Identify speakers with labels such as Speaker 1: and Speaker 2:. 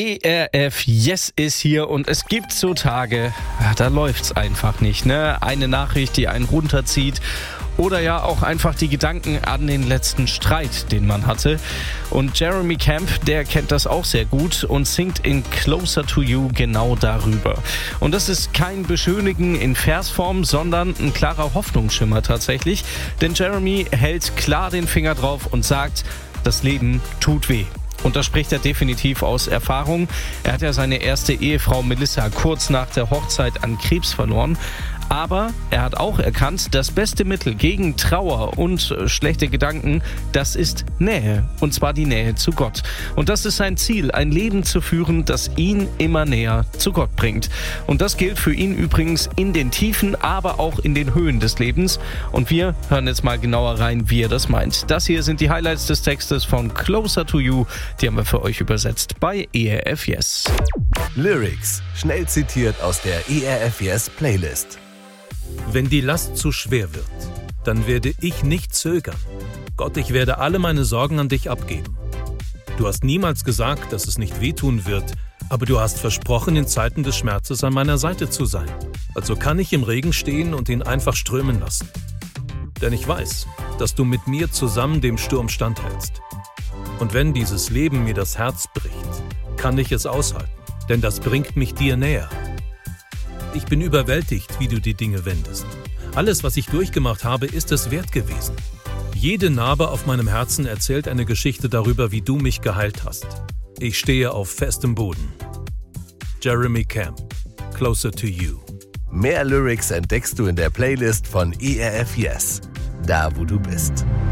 Speaker 1: ERF Yes ist hier und es gibt so Tage, da läuft's einfach nicht, ne? Eine Nachricht, die einen runterzieht oder ja auch einfach die Gedanken an den letzten Streit, den man hatte. Und Jeremy Camp, der kennt das auch sehr gut und singt in Closer to You genau darüber. Und das ist kein Beschönigen in Versform, sondern ein klarer Hoffnungsschimmer tatsächlich. Denn Jeremy hält klar den Finger drauf und sagt, das Leben tut weh. Und das spricht er definitiv aus Erfahrung. Er hat ja seine erste Ehefrau Melissa kurz nach der Hochzeit an Krebs verloren. Aber er hat auch erkannt, das beste Mittel gegen Trauer und schlechte Gedanken, das ist Nähe. Und zwar die Nähe zu Gott. Und das ist sein Ziel, ein Leben zu führen, das ihn immer näher zu Gott bringt. Und das gilt für ihn übrigens in den Tiefen, aber auch in den Höhen des Lebens. Und wir hören jetzt mal genauer rein, wie er das meint. Das hier sind die Highlights des Textes von Closer to You. Die haben wir für euch übersetzt bei ERF Yes.
Speaker 2: Lyrics, schnell zitiert aus der ERF Yes Playlist.
Speaker 3: Wenn die Last zu schwer wird, dann werde ich nicht zögern. Gott, ich werde alle meine Sorgen an dich abgeben. Du hast niemals gesagt, dass es nicht wehtun wird, aber du hast versprochen, in Zeiten des Schmerzes an meiner Seite zu sein. Also kann ich im Regen stehen und ihn einfach strömen lassen. Denn ich weiß, dass du mit mir zusammen dem Sturm standhältst. Und wenn dieses Leben mir das Herz bricht, kann ich es aushalten, denn das bringt mich dir näher. Ich bin überwältigt, wie du die Dinge wendest. Alles, was ich durchgemacht habe, ist es wert gewesen. Jede Narbe auf meinem Herzen erzählt eine Geschichte darüber, wie du mich geheilt hast. Ich stehe auf festem Boden. Jeremy Camp, Closer to You.
Speaker 2: Mehr Lyrics entdeckst du in der Playlist von ERF Yes, da wo du bist.